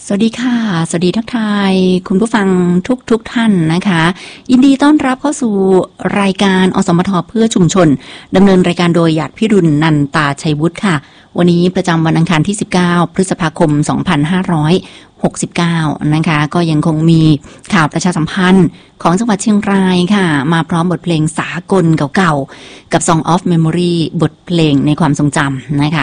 สวัสดีค่ะสวัสดีทักทายคุณผู้ฟังทุกท่านนะคะยินดีต้อนรับเข้าสู่รายการอสมทเพื่อชุมชนดำเนินรายการโดยหยาดพิรุณนันตาชัยวุฒิค่ะวันนี้ประจำวันอังคารที่19พฤษภาคม2569นะคะก็ยังคงมีข่าวประชาสัมพันธ์ของจังหวัดเชียงรายค่ะมาพร้อมบทเพลงสากลเก่าๆกับ Song of Memory บทเพลงในความทรงจำนะคะ